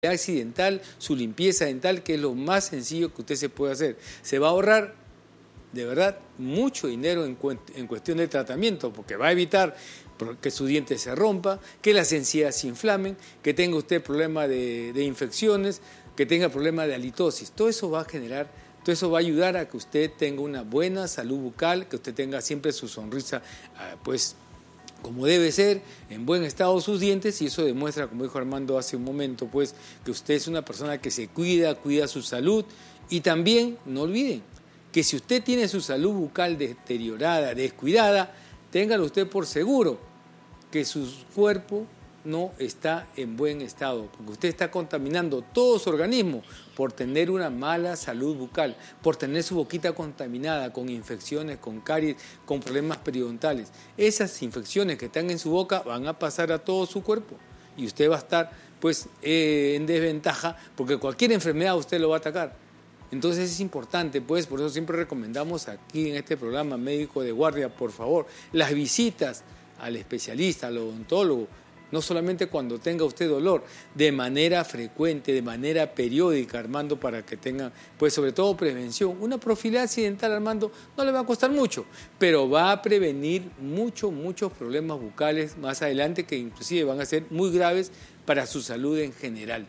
accidental, su limpieza dental, que es lo más sencillo que usted se puede hacer. Se va a ahorrar, de verdad, mucho dinero en cuestión de tratamiento, porque va a evitar que su diente se rompa, que las encías se inflamen, que tenga usted problemas de infecciones, que tenga problemas de halitosis. Todo eso va a generar, todo eso va a ayudar a que usted tenga una buena salud bucal, que usted tenga siempre su sonrisa, pues, como debe ser, en buen estado sus dientes, y eso demuestra, como dijo Armando hace un momento, pues, que usted es una persona que se cuida su salud. Y también, no olviden, que si usted tiene su salud bucal deteriorada, descuidada, téngalo usted por seguro que su cuerpo no está en buen estado, porque usted está contaminando todo su organismo por tener una mala salud bucal, por tener su boquita contaminada con infecciones, con caries, con problemas periodontales. Esas infecciones que están en su boca van a pasar a todo su cuerpo y usted va a estar, pues, en desventaja, porque cualquier enfermedad usted lo va a atacar. Entonces es importante, pues, por eso siempre recomendamos aquí en este programa Médico de Guardia, por favor, las visitas al especialista, al odontólogo, no solamente cuando tenga usted dolor, de manera frecuente, de manera periódica, Armando, para que tenga, pues, sobre todo prevención. Una profilaxis dental, Armando, no le va a costar mucho, pero va a prevenir muchos problemas bucales más adelante que inclusive van a ser muy graves para su salud en general.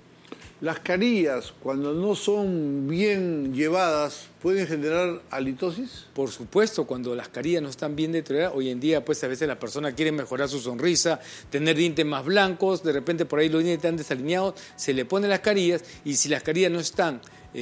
Las carillas, cuando no son bien llevadas, ¿pueden generar halitosis? Por supuesto, cuando las carillas no están bien deterioradas, hoy en día, pues, a veces la persona quiere mejorar su sonrisa, tener dientes más blancos, de repente por ahí los dientes están desalineados, se le ponen las carillas, y si las carillas no están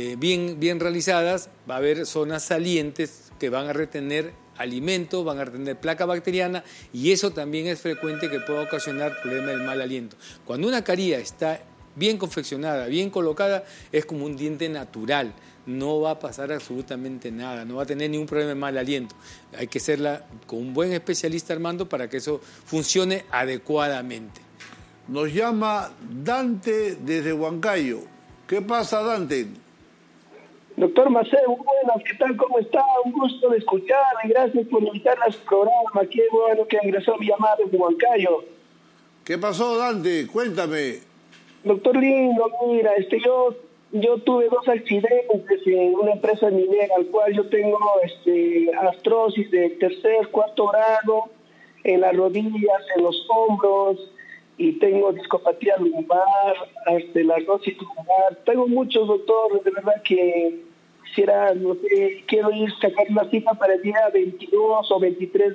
bien realizadas, va a haber zonas salientes que van a retener alimentos, van a retener placa bacteriana, y eso también es frecuente que pueda ocasionar problemas del mal aliento. Cuando una carilla está bien confeccionada, bien colocada, es como un diente natural, no va a pasar absolutamente nada, no va a tener ningún problema de mal aliento. Hay que hacerla con un buen especialista, Armando, para que eso funcione adecuadamente. Nos llama Dante desde Huancayo. ¿Qué pasa, Dante? Doctor Maceo, buenas, ¿qué tal? ¿Cómo está? Un gusto de escucharle, gracias por invitarme a su programa. Qué bueno que ingresó mi llamada desde Huancayo. ¿Qué pasó, Dante? Cuéntame. Doctor lindo, mira, yo tuve 2 accidentes en una empresa minera, al cual yo tengo artrosis de 3.º, 4.º grado en las rodillas, en los hombros, y tengo discopatía lumbar, la artrosis lumbar. Tengo muchos, doctor, de verdad que quisiera, no sé, quiero sacar una cita para el día 22 o 23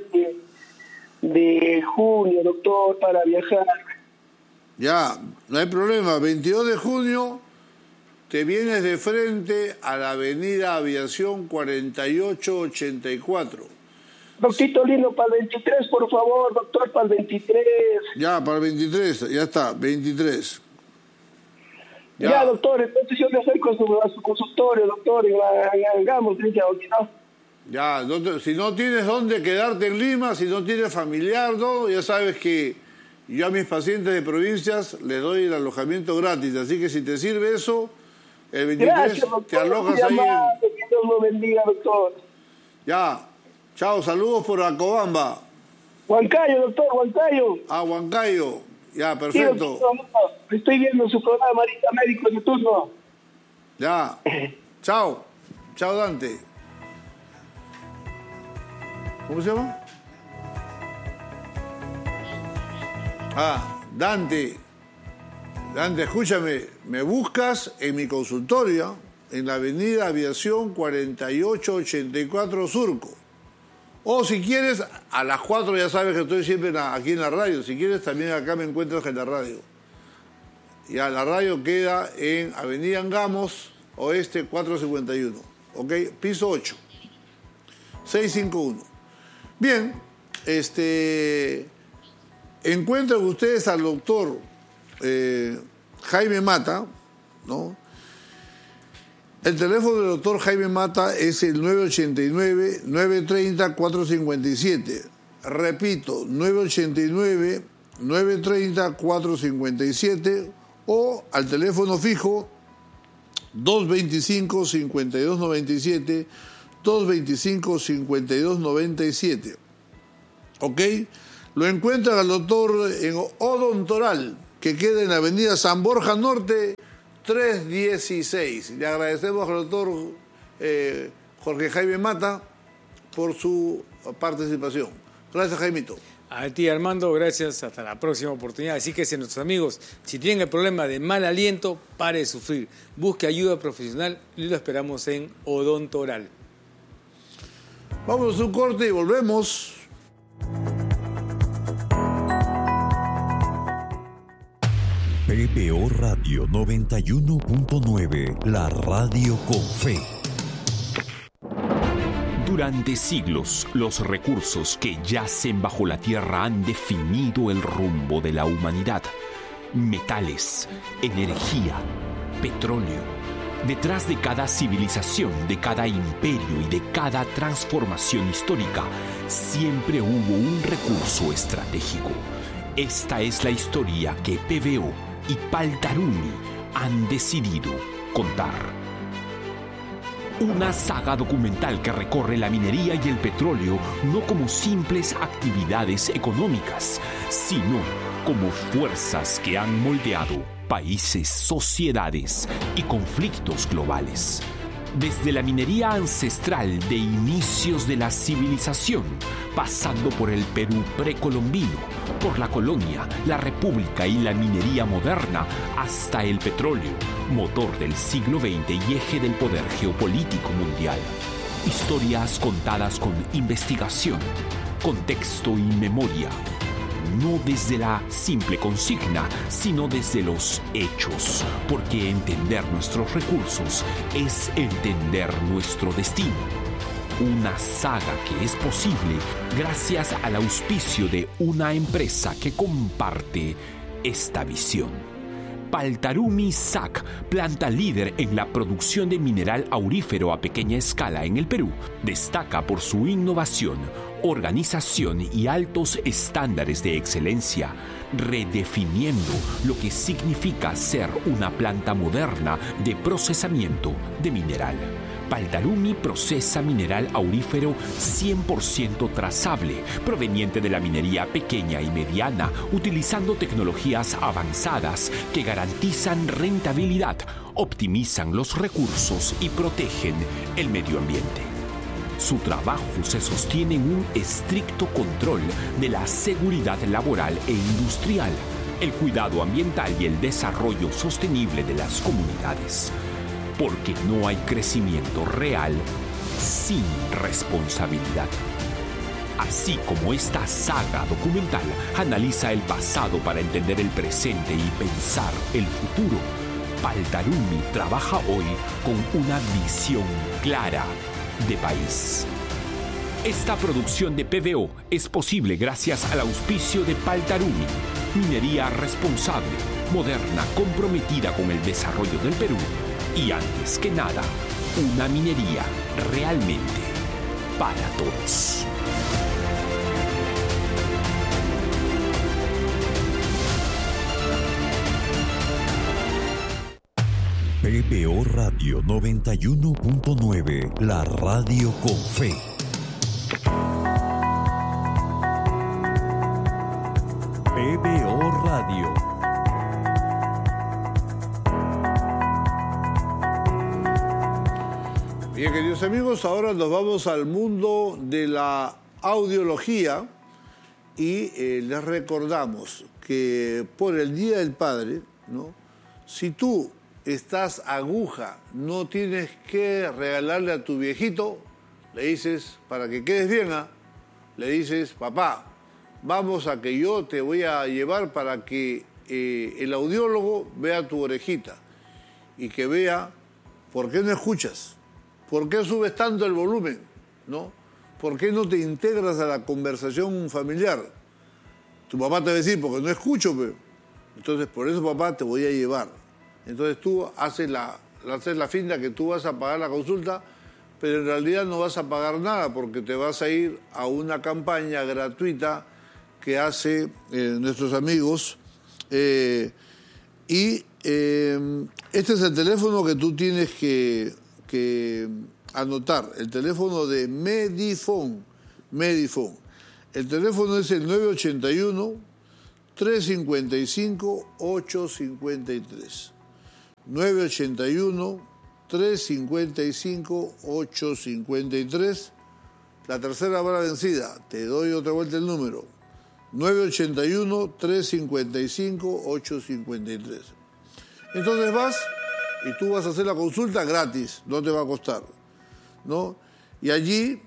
de junio, doctor, para viajar. Ya, no hay problema. 22 de junio te vienes de frente a la avenida Aviación 4884. Doctorito lindo, para el 23, por favor, doctor, para el 23. Ya, para el 23, ya está, 23. Ya, doctor, entonces yo me acerco a su consultorio, doctor, y hagamos, ¿no? Ya, si no tienes dónde quedarte en Lima, si no tienes familiar, ¿no? Ya sabes que yo a mis pacientes de provincias les doy el alojamiento gratis, así que si te sirve eso, el 23 gracias, doctor, te alojas ahí. Que Dios lo bendiga, doctor. Ya, chao, saludos por Acobamba. Huancayo, doctor, Huancayo. Ah, Huancayo, ya, perfecto. Sí, doctor, estoy viendo su programa ahorita, médico de turno. Ya, chao, chao, Dante. ¿Cómo se llama? Dante, escúchame, me buscas en mi consultorio en la avenida Aviación 4884 Surco. O si quieres, a las 4 ya sabes que estoy siempre aquí en la radio. Si quieres, también acá me encuentras en la radio. Ya, la radio queda en Avenida Angamos, Oeste 451. ¿Ok? Piso 8. 651. Bien, encuentran ustedes al doctor Jaime Mata, ¿no? El teléfono del doctor Jaime Mata es el 989-930-457. Repito, 989-930-457 o al teléfono fijo 225-5297, 225-5297. ¿Ok? Lo encuentran al doctor en Odontoral, que que queda en la avenida San Borja Norte, 316. Le agradecemos al doctor Jorge Jaime Mata por su participación. Gracias, Jaimito. A ti, Armando, gracias. Hasta la próxima oportunidad. Así que, si nuestros amigos, si tienen el problema de mal aliento, pare de sufrir. Busque ayuda profesional y lo esperamos en Odonto Oral. Vamos a un corte y volvemos. PBO Radio 91.9, la radio con fe. Durante siglos, los recursos que yacen bajo la tierra han definido el rumbo de la humanidad. Metales, energía, petróleo. Detrás de cada civilización, de cada imperio y de cada transformación histórica, siempre hubo un recurso estratégico. Esta es la historia que PBO y Paltarumi han decidido contar. Una saga documental que recorre la minería y el petróleo no como simples actividades económicas, sino como fuerzas que han moldeado países, sociedades y conflictos globales. Desde la minería ancestral de inicios de la civilización, pasando por el Perú precolombino, por la colonia, la república y la minería moderna, hasta el petróleo, motor del siglo XX y eje del poder geopolítico mundial. Historias contadas con investigación, contexto y memoria. No desde la simple consigna, sino desde los hechos, porque entender nuestros recursos es entender nuestro destino. Una saga que es posible gracias al auspicio de una empresa que comparte esta visión. Paltarumi SAC, planta líder en la producción de mineral aurífero a pequeña escala en el Perú, destaca por su innovación, organización y altos estándares de excelencia, redefiniendo lo que significa ser una planta moderna de procesamiento de mineral. Paltarumi procesa mineral aurífero 100% trazable, proveniente de la minería pequeña y mediana, utilizando tecnologías avanzadas que garantizan rentabilidad, optimizan los recursos y protegen el medio ambiente. Su trabajo se sostiene en un estricto control de la seguridad laboral e industrial, el cuidado ambiental y el desarrollo sostenible de las comunidades. Porque no hay crecimiento real sin responsabilidad. Así como esta saga documental analiza el pasado para entender el presente y pensar el futuro, Paltarumi trabaja hoy con una visión clara de país. Esta producción de PBO es posible gracias al auspicio de Paltarumi, minería responsable, moderna, comprometida con el desarrollo del Perú y, antes que nada, una minería realmente para todos. PBO Radio 91.9, la radio con fe. PBO Radio. Bien, queridos amigos, ahora nos vamos al mundo de la audiología y les recordamos que por el Día del Padre, ¿no? Si tú estás aguja, no tienes que regalarle a tu viejito, le dices, para que quedes bien, le dices, papá, vamos a que yo te voy a llevar para que el audiólogo vea tu orejita y que vea por qué no escuchas, por qué subes tanto el volumen, ¿no? ¿Por qué no te integras a la conversación familiar? Tu papá te va a decir, porque no escucho, pero entonces por eso, papá, te voy a llevar. Entonces tú haces la finta que tú vas a pagar la consulta, pero en realidad no vas a pagar nada porque te vas a ir a una campaña gratuita que hace nuestros amigos. Este es el teléfono que tú tienes que anotar, el teléfono de Medifone. El teléfono es el 981-355-853. 981-355-853. La tercera bala vencida. Te doy otra vuelta el número. 981-355-853. Entonces vas y tú vas a hacer la consulta gratis. No te va a costar, ¿no? Y allí,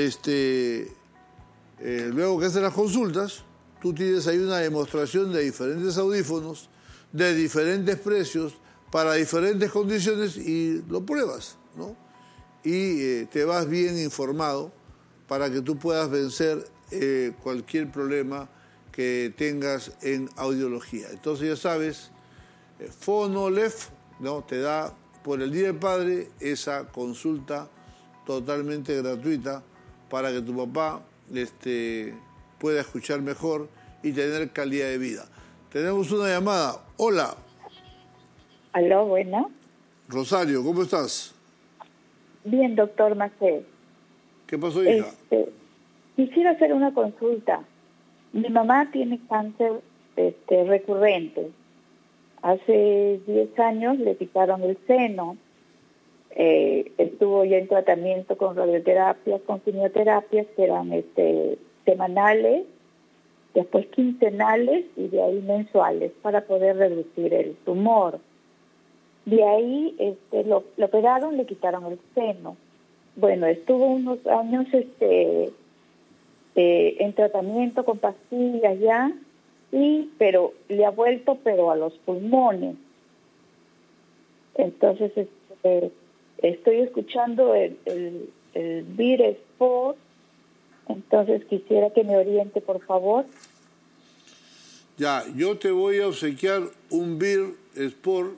luego que haces las consultas, tú tienes ahí una demostración de diferentes audífonos, de diferentes precios, para diferentes condiciones y lo pruebas, ¿no? Y te vas bien informado para que tú puedas vencer cualquier problema que tengas en audiología. Entonces ya sabes, Fonolef, ¿no? Te da por el Día del Padre esa consulta totalmente gratuita para que tu papá pueda escuchar mejor y tener calidad de vida. Tenemos una llamada. Hola. Aló, bueno. Rosario, ¿cómo estás? Bien, doctor Macé. ¿Qué pasó, hija? Quisiera hacer una consulta. Mi mamá tiene cáncer recurrente. Hace 10 años le quitaron el seno. Estuvo ya en tratamiento con radioterapias, con quimioterapias que eran semanales, después quincenales y de ahí mensuales para poder reducir el tumor. De ahí lo operaron, le quitaron el seno. Bueno, estuvo unos años en tratamiento con pastillas ya, pero le ha vuelto a los pulmones. Entonces estoy escuchando el Beer Sport, entonces quisiera que me oriente, por favor. Ya, yo te voy a obsequiar un Beer Sport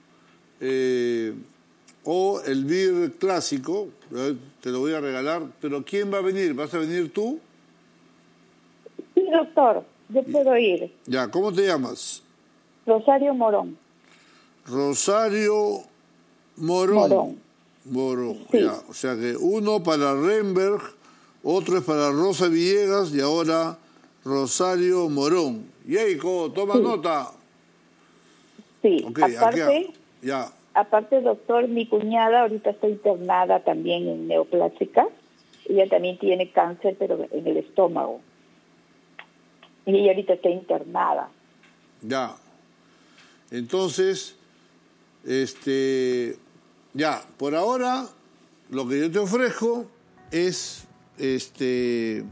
o el Beer clásico, te lo voy a regalar, pero ¿quién va a venir? ¿Vas a venir tú? Sí, doctor, yo puedo ir. Ya, ¿cómo te llamas? Rosario Morón. Rosario Morón. Sí. Ya, o sea que uno para Renberg, otro es para Rosa Villegas y ahora Rosario Morón. Yeiko, toma nota. Sí, okay, aparte, doctor, mi cuñada ahorita está internada también en neoplástica. Ella también tiene cáncer, pero en el estómago. Y ella ahorita está internada. Ya. Entonces, ya, por ahora, lo que yo te ofrezco es el de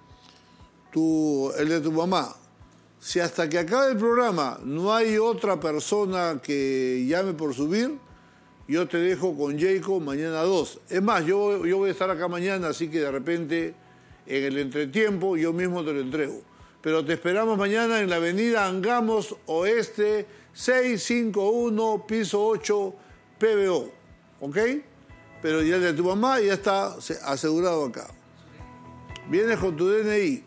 tu mamá. Si hasta que acabe el programa no hay otra persona que llame por subir, yo te dejo con Jacob mañana 2. Es más, yo voy a estar acá mañana, así que de repente, en el entretiempo, yo mismo te lo entrego. Pero te esperamos mañana en la avenida Angamos Oeste, 651, piso 8, PBO. ¿Ok? Pero ya el de tu mamá ya está asegurado acá. Vienes con tu DNI.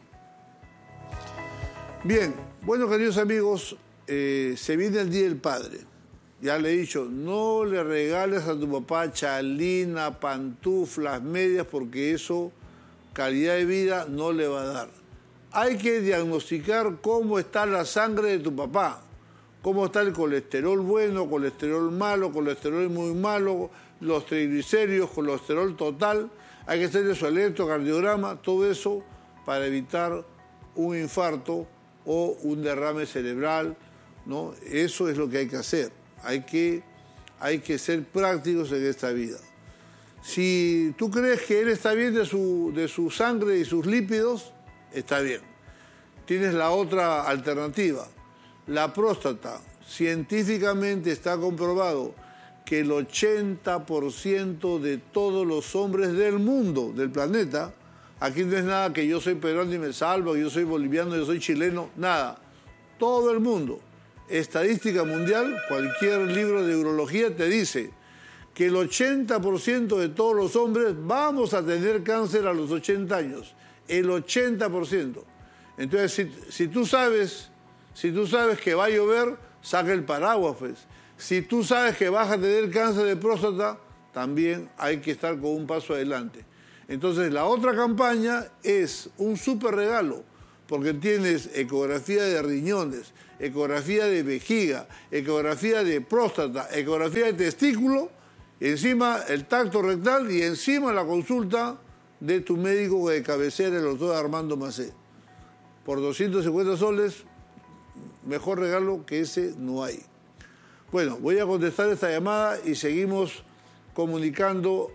Bien, bueno, queridos amigos, se viene el Día del Padre. Ya le he dicho, no le regales a tu papá chalina, pantuflas, medias, porque eso, calidad de vida, no le va a dar. Hay que diagnosticar cómo está la sangre de tu papá, cómo está el colesterol bueno, colesterol malo, colesterol muy malo, los triglicéridos, colesterol total. Hay que hacerle su electrocardiograma, todo eso para evitar un infarto o un derrame cerebral, ¿no? Eso es lo que hay que hacer. Hay que ser prácticos en esta vida. Si tú crees que él está bien de su sangre y sus lípidos, está bien. Tienes la otra alternativa. La próstata. Científicamente está comprobado que el 80% de todos los hombres del mundo, del planeta, aquí no es nada que yo soy peruano y me salvo, que yo soy boliviano, yo soy chileno, nada. Todo el mundo. Estadística mundial, cualquier libro de urología te dice que el 80% de todos los hombres vamos a tener cáncer a los 80 años. El 80%. Entonces, si tú sabes que va a llover, saca el paraguas, pues. Si tú sabes que vas a tener cáncer de próstata, también hay que estar con un paso adelante. Entonces, la otra campaña es un súper regalo porque tienes ecografía de riñones, ecografía de vejiga, ecografía de próstata, ecografía de testículo, encima el tacto rectal y encima la consulta de tu médico de cabecera, el doctor Armando Macé. Por 250 soles, mejor regalo que ese no hay. Bueno, voy a contestar esta llamada y seguimos comunicando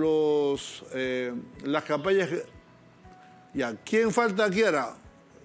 las campañas. Ya, ¿quién falta aquí ahora?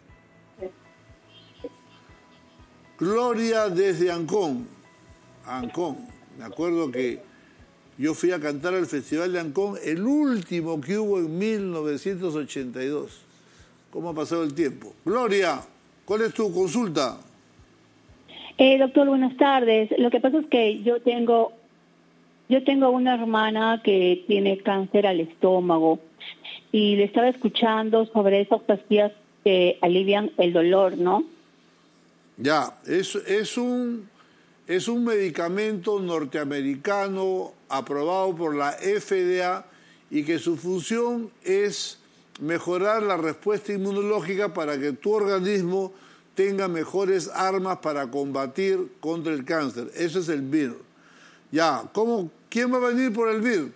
Gloria desde Ancón. Ancón. Me acuerdo que yo fui a cantar al Festival de Ancón, el último que hubo en 1982. ¿Cómo ha pasado el tiempo? Gloria, ¿cuál es tu consulta? Doctor, buenas tardes. Lo que pasa es que yo tengo una hermana que tiene cáncer al estómago y le estaba escuchando sobre esas pastillas que alivian el dolor, ¿no? Ya, es un medicamento norteamericano aprobado por la FDA y que su función es mejorar la respuesta inmunológica para que tu organismo tenga mejores armas para combatir contra el cáncer. Ese es el VIR. Ya, ¿quién va a venir por el VIR?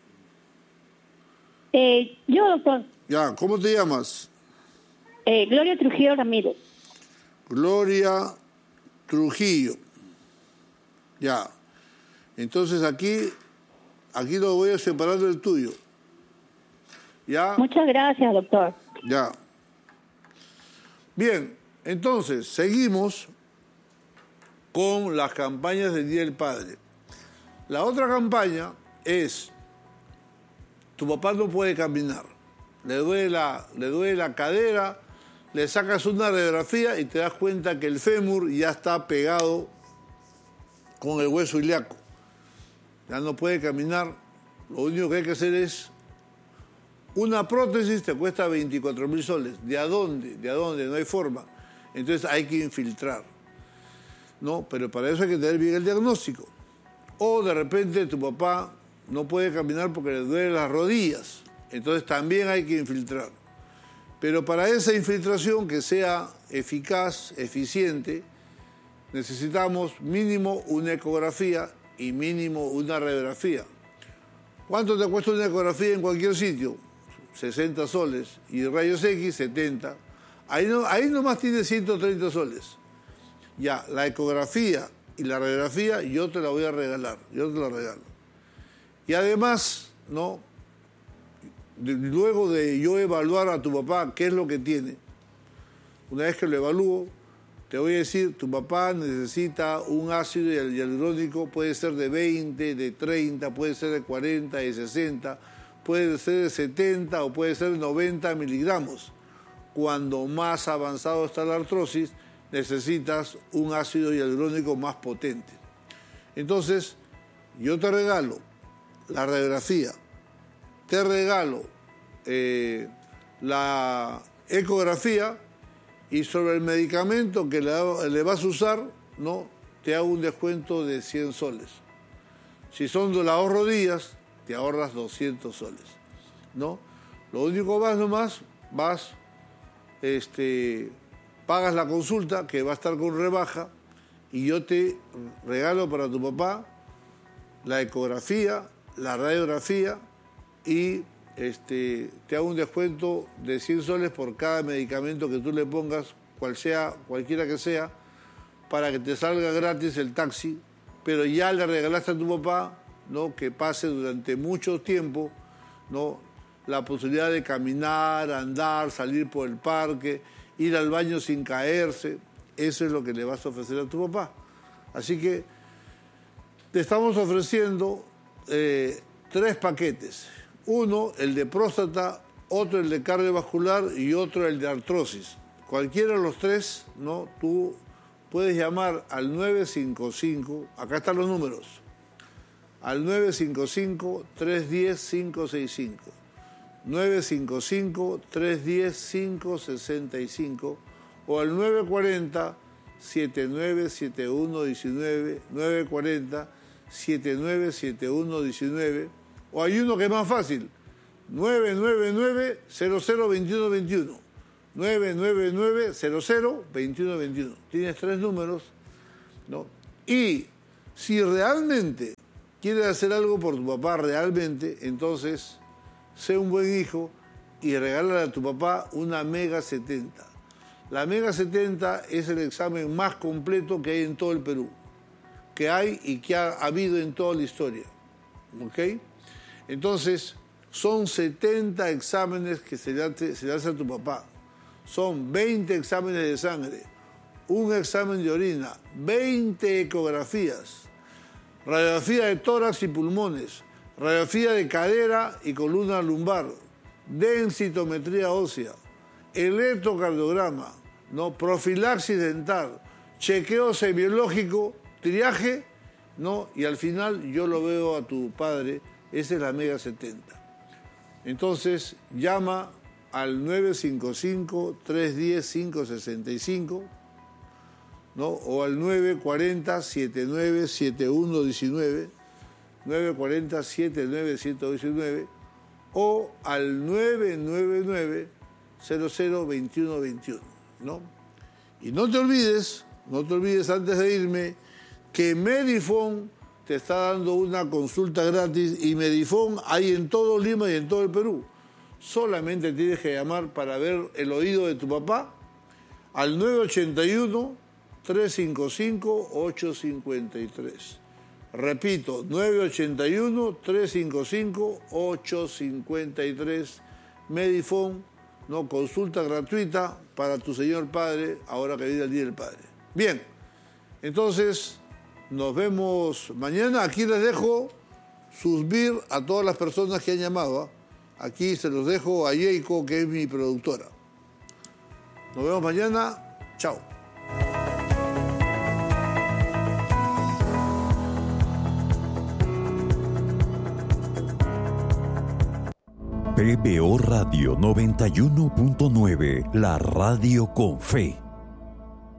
Yo, doctor. Ya, ¿cómo te llamas? Gloria Trujillo Ramírez. Gloria Trujillo. Ya. Entonces aquí lo voy a separar del tuyo. ¿Ya? Muchas gracias, doctor. Ya. Bien, entonces, seguimos con las campañas del Día del Padre. La otra campaña es, tu papá no puede caminar, le duele la cadera, le sacas una radiografía y te das cuenta que el fémur ya está pegado con el hueso ilíaco. Ya no puede caminar, lo único que hay que hacer es una prótesis, te cuesta 24.000 soles. ¿De a dónde? No hay forma. Entonces hay que infiltrar, ¿no? Pero para eso hay que tener bien el diagnóstico. O de repente tu papá no puede caminar porque le duelen las rodillas. Entonces también hay que infiltrar. Pero para esa infiltración que sea eficaz, eficiente, necesitamos mínimo una ecografía y mínimo una radiografía. ¿Cuánto te cuesta una ecografía en cualquier sitio? 60 soles. Y rayos X, 70. Ahí nomás tiene 130 soles. Ya, la ecografía y la radiografía yo te la voy a regalar. Yo te la regalo. Y además, ¿no? Luego de yo evaluar a tu papá qué es lo que tiene, una vez que lo evalúo, te voy a decir, tu papá necesita un ácido hialurónico, puede ser de 20, de 30, puede ser de 40, de 60, puede ser de 70 o puede ser de 90 miligramos. Cuando más avanzado está la artrosis, necesitas un ácido hialurónico más potente. Entonces, yo te regalo la radiografía, te regalo la ecografía y sobre el medicamento que le vas a usar, ¿no? Te hago un descuento de 100 soles. Si son de las 2 rodillas, te ahorras 200 soles, ¿no? Lo único vas, pagas la consulta, que va a estar con rebaja, y yo te regalo para tu papá la ecografía, la radiografía y te hago un descuento de 100 soles por cada medicamento que tú le pongas, cualquiera que sea, para que te salga gratis el taxi, pero ya le regalaste a tu papá, ¿no? Que pase durante mucho tiempo, ¿no? La posibilidad de caminar, andar, salir por el parque, ir al baño sin caerse. Eso es lo que le vas a ofrecer a tu papá. Así que te estamos ofreciendo 3 paquetes. Uno, el de próstata, otro el de cardiovascular y otro el de artrosis. Cualquiera de los 3, ¿no? Tú puedes llamar al 955, acá están los números, al 955-310-565, 955-310-565 o al 940-797119, 940-797119, o hay uno que es más fácil, 999-002121, 999-00-2121. Tienes 3 números, ¿no? Y si realmente quieres hacer algo por tu papá realmente, entonces sé un buen hijo y regálale a tu papá una Mega 70. La Mega 70 es el examen más completo que hay en todo el Perú, que hay y que ha habido en toda la historia. ¿Ok? Entonces, son 70 exámenes que se le hace a tu papá. Son 20 exámenes de sangre, un examen de orina, 20 ecografías, radiografía de tórax y pulmones, radiografía de cadera y columna lumbar, densitometría ósea, electrocardiograma, ¿no? Profilaxis dental, chequeo semiológico, triaje, ¿no? Y al final yo lo veo a tu padre, esa es la Mega 70. Entonces llama al 955-310-565, ¿no? O al 940-797119, 940-797119, o al 999-00-2121, ¿no? Y no te olvides antes de irme, que Medifone te está dando una consulta gratis, y Medifone hay en todo Lima y en todo el Perú. Solamente tienes que llamar para ver el oído de tu papá al 981-355-853. Repito, 981-355-853. Medifone, ¿no? Consulta gratuita para tu señor padre, ahora que viene el Día del Padre. Bien, entonces nos vemos mañana. Aquí les dejo sus BIR a todas las personas que han llamado, ¿eh? Aquí se los dejo a Yeiko, que es mi productora. Nos vemos mañana. Chao. PBO Radio 91.9, la radio con fe.